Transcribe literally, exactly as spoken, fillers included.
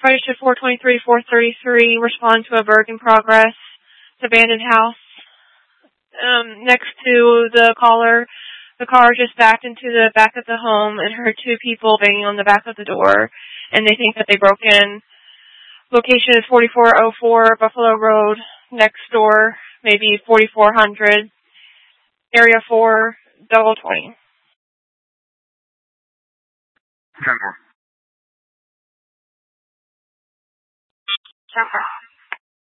Registered four twenty-three, four thirty-three, respond to a burg in progress. It's abandoned house. Um, next to the caller, the car just backed into the back of the home and heard two people banging on the back of the door, and they think that they broke in. Location is forty-four oh four Buffalo Road, next door, maybe forty-four hundred, area four, double twenty. ten four. ten four.